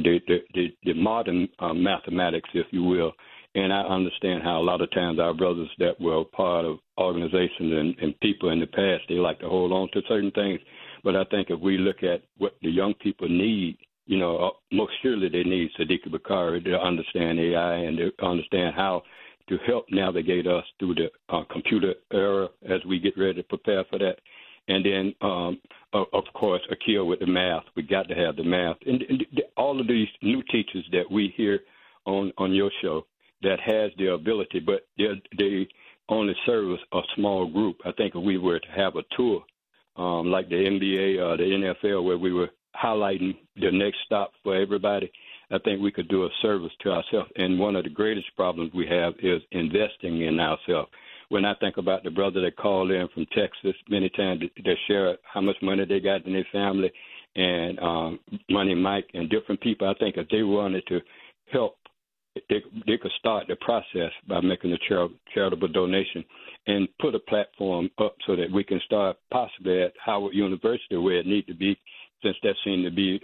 the modern mathematics, if you will. And I understand how a lot of times our brothers that were part of organizations and people in the past, they like to hold on to certain things. But I think if we look at what the young people need, most surely they need Sadiq Bakari to understand AI and to understand how to help navigate us through the computer era as we get ready to prepare for that. And then, of course, Akil with the math. We got to have the math. And all of these new teachers that we hear on your show that has the ability, but they only serve a small group. I think if we were to have a tour like the NBA or the NFL where we were highlighting the next stop for everybody, I think we could do a service to ourselves. And one of the greatest problems we have is investing in ourselves. When I think about the brother that called in from Texas, many times they share how much money they got in their family, and Money Mike and different people, I think if they wanted to help, they could start the process by making a charitable donation and put a platform up so that we can start possibly at Howard University where it needs to be, since that seemed to be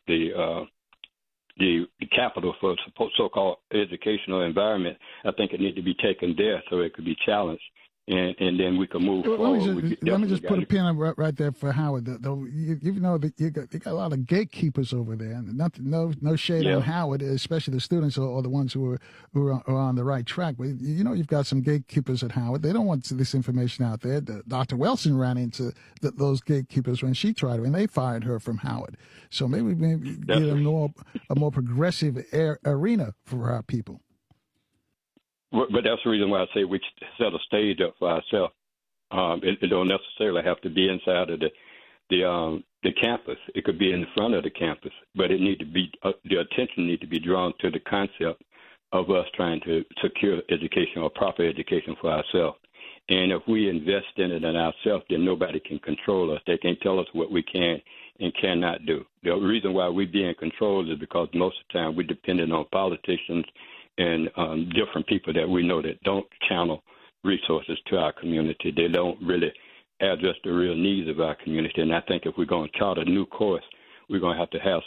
the capital for so-called educational environment. I think it needs to be taken there so it could be challenged, and then we can move forward. Let me just put a pin right there for Howard. You know that you got a lot of gatekeepers over there, and no shade on Howard, especially the students or the ones who are on the right track. But you've got some gatekeepers at Howard. They don't want this information out there. Dr. Wilson ran into those gatekeepers when she tried it, and they fired her from Howard. So maybe get a more progressive arena for our people. But that's the reason why I say we set a stage up for ourselves. It don't necessarily have to be inside of the campus. It could be in the front of the campus, but it need to be the attention need to be drawn to the concept of us trying to secure education or proper education for ourselves. And if we invest in it and ourselves, then nobody can control us. They can't tell us what we can and cannot do. The reason why we be in control is because most of the time we're dependent on politicians and different people that we know that don't channel resources to our community. They don't really address the real needs of our community. And I think if we're going to chart a new course, we're going to have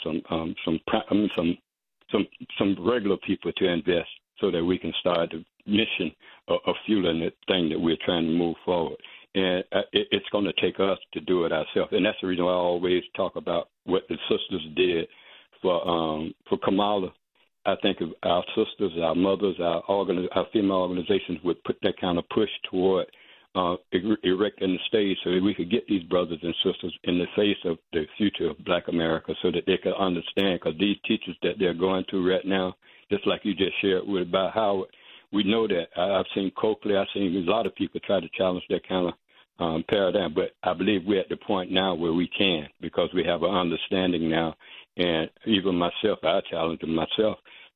some regular people to invest so that we can start the mission of fueling the thing that we're trying to move forward. And it's going to take us to do it ourselves. And that's the reason why I always talk about what the sisters did for Kamala. I think if our sisters, our mothers, our female organizations would put that kind of push toward erecting the stage so that we could get these brothers and sisters in the face of the future of Black America so that they could understand, because these teachers that they're going through right now, just like you just shared with about Howard, we know that. I've seen Coakley, I've seen a lot of people try to challenge that kind of paradigm, but I believe we're at the point now where we can, because we have an understanding now. And even myself, I challenge myself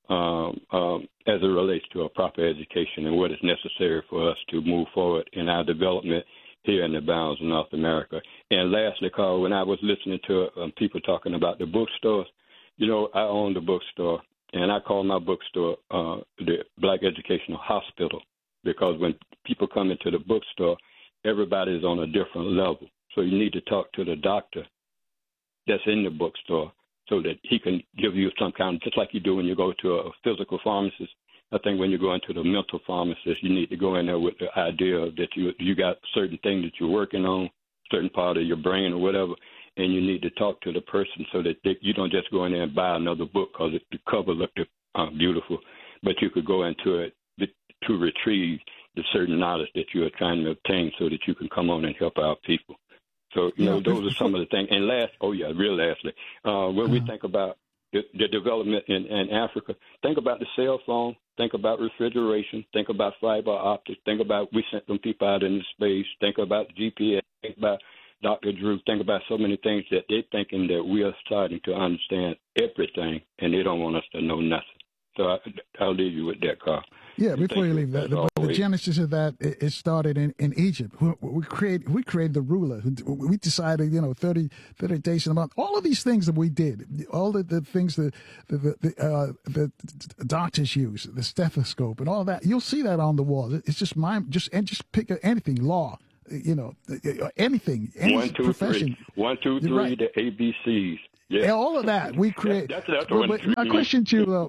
as it relates to a proper education and what is necessary for us to move forward in our development here in the bounds of North America. And lastly, Carl, when I was listening to people talking about the bookstores, I own the bookstore, and I call my bookstore the Black Educational Hospital, because when people come into the bookstore, everybody is on a different level. So you need to talk to the doctor that's in the bookstore so that he can give you some kind of, just like you do when you go to a physical pharmacist. I think when you go into the mental pharmacist, you need to go in there with the idea that you got certain things that you're working on, certain part of your brain or whatever, and you need to talk to the person so that you don't just go in there and buy another book because the cover looked beautiful, but you could go into it to retrieve the certain knowledge that you are trying to obtain so that you can come on and help our people. So, those are some of the things. And real lastly, when we think about the development in Africa, think about the cell phone, think about refrigeration, think about fiber optics, think about we sent them people out into space, think about GPS, think about Dr. Drew, think about so many things that they're thinking that we are starting to understand everything, and they don't want us to know nothing. So I'll leave you with that, Carl. Yeah, before you leave, the genesis of that, it started in Egypt. We created the ruler. We decided, 30 days in a month. All of these things that we did, all the things that the doctors use, the stethoscope and all that, you'll see that on the wall. It's just just pick anything, law, anything, any 1, 2, profession. 3. 1, 2, 3, right. The ABCs. Yeah. All of that we create. That's but my question to you,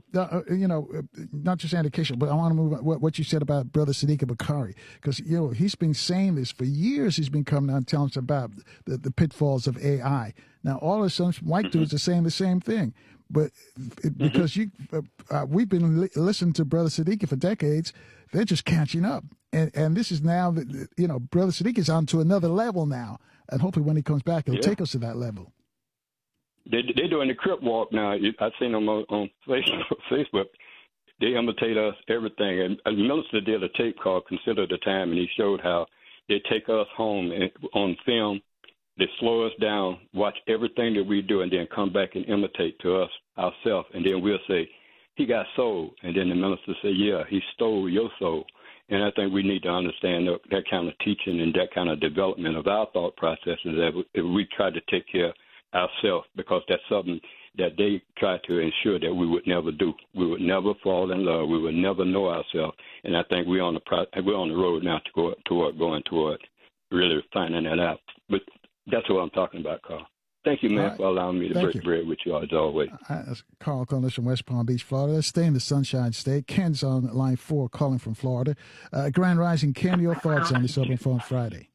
not just education, but I want to move on what you said about Brother Sadiq Bakari, because he's been saying this for years. He's been coming out and telling us about the pitfalls of AI. Now all of a sudden, white dudes are saying the same thing, but because we've been listening to Brother Sadiq for decades, they're just catching up, and this is now that Brother Sadiq is on to another level now, and hopefully when he comes back, he'll take us to that level. They're doing the Crip Walk now. I've seen them on Facebook. They imitate us, everything. And a minister did a tape called Consider the Time, and he showed how they take us home on film. They slow us down, watch everything that we do, and then come back and imitate to us ourselves. And then we'll say, he got sold. And then the minister say, yeah, he stole your soul. And I think we need to understand that kind of teaching and that kind of development of our thought processes that we try to take care of ourselves, because that's something that they try to ensure that we would never do. We would never fall in love. We would never know ourselves. And I think we're on the road now to going toward really finding that out. But that's what I'm talking about, Carl. Thank you, man, for allowing me to break bread with you as always. That's Carl calling us from West Palm Beach, Florida. Let's stay in the Sunshine State. Ken's on line 4 calling from Florida. Grand Rising, Ken, your thoughts on this Open Phone Friday?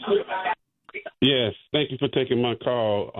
Yes, thank you for taking my call.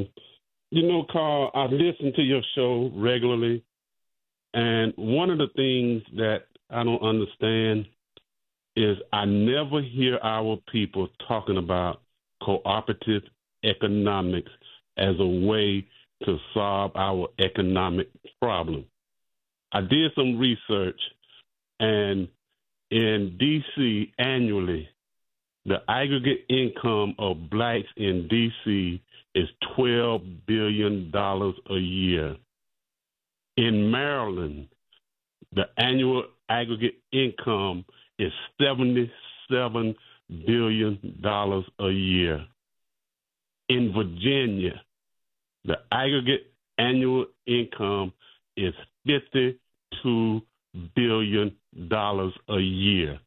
Carl, I listen to your show regularly, and one of the things that I don't understand is I never hear our people talking about cooperative economics as a way to solve our economic problem. I did some research, and in D.C. annually, the aggregate income of blacks in D.C. is $12 billion a year. In Maryland, the annual aggregate income is $77 billion a year. In Virginia, the aggregate annual income is $52 billion a year.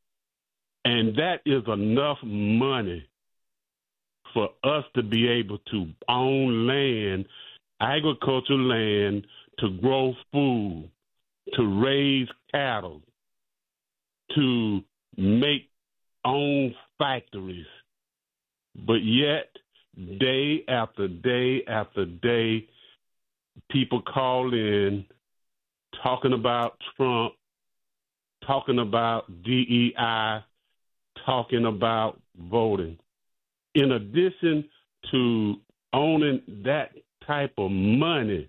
And that is enough money for us to be able to own land, agricultural land, to grow food, to raise cattle, to make own factories. But yet, day after day after day, people call in talking about Trump, talking about DEI, talking about voting. In addition to owning that type of money,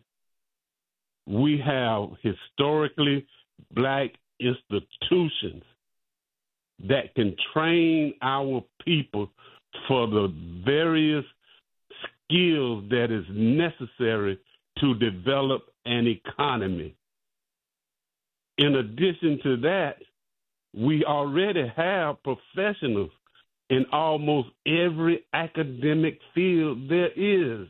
we have historically black institutions that can train our people for the various skills that is necessary to develop an economy. In addition to that, we already have professionals in almost every academic field there is.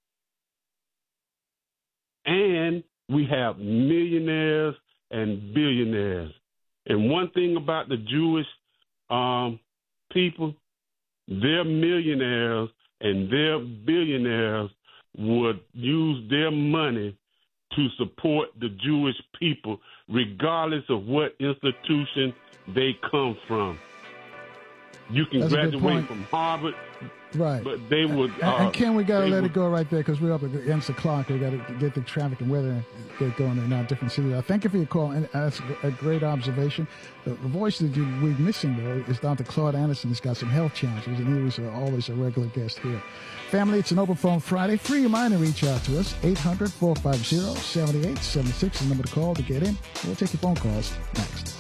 And we have millionaires and billionaires. And one thing about the Jewish people, their millionaires and their billionaires would use their money to support the Jewish people, regardless of what institution they come from. You can graduate from Harvard, right? But they would. And Ken, we got to let it go right there because we're up against the clock. We got to get the traffic and weather get going in our different cities. Thank you for your call, and that's a great observation. The voice that we're missing though is Dr. Claude Anderson. He's got some health challenges, and he was always a regular guest here. Family, it's an Open Phone Friday. Free your mind and reach out to us. 800-450-7876 is the number to call to get in. We'll take your phone calls next.